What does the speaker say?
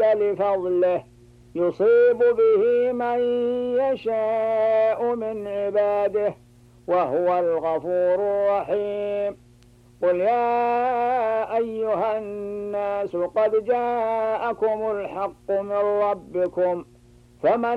لفضله يصيب به من يشاء من عباده وهو الغفور الرحيم. قل يا أيها الناس قد جاءكم الحق من ربكم فمن